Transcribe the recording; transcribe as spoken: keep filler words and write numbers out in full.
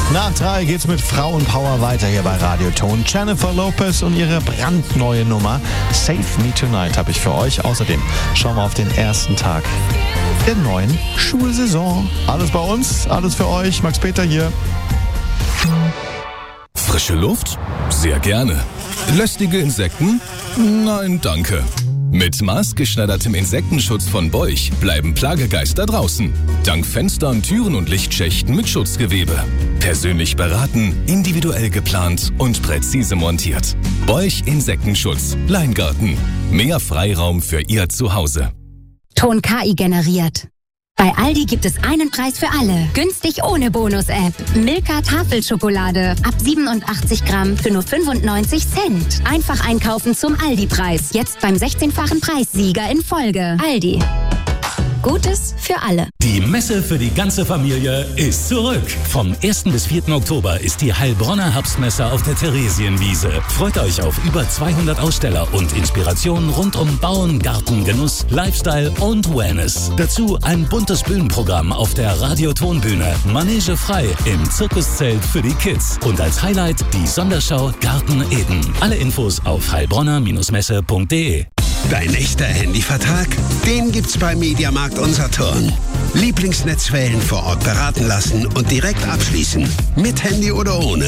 Nach drei geht's mit Frauenpower weiter hier bei Radioton. Jennifer Lopez und ihre brandneue Nummer Save Me Tonight habe ich für euch. Außerdem schauen wir auf den ersten Tag der neuen Schulsaison. Alles bei uns, alles für euch. Max Peter hier. Frische Luft? Sehr gerne. Lästige Insekten? Nein, danke. Mit maßgeschneidertem Insektenschutz von Beuch bleiben Plagegeister draußen. Dank Fenstern, Türen und Lichtschächten mit Schutzgewebe. Persönlich beraten, individuell geplant und präzise montiert. Beuch Insektenschutz. Leingarten. Mehr Freiraum für Ihr Zuhause. Ton K I generiert. Bei Aldi gibt es einen Preis für alle. Günstig ohne Bonus-App. Milka Tafelschokolade. Ab siebenundachtzig Gramm für nur fünfundneunzig Cent. Einfach einkaufen zum Aldi-Preis. Jetzt beim sechzehnfachen Preissieger in Folge. Aldi. Gutes für alle. Die Messe für die ganze Familie ist zurück. Vom ersten bis vierten Oktober ist die Heilbronner Herbstmesse auf der Theresienwiese. Freut euch auf über zweihundert Aussteller und Inspirationen rund um Bauen, Garten, Genuss, Lifestyle und Wellness. Dazu ein buntes Bühnenprogramm auf der Radiotonbühne. Manege frei im Zirkuszelt für die Kids. Und als Highlight die Sonderschau Garten Eden. Alle Infos auf heilbronner Messe punkt de. Dein echter Handyvertrag? Den gibt's bei Mediamarkt und Saturn. Lieblingsnetzwellen vor Ort beraten lassen und direkt abschließen. Mit Handy oder ohne.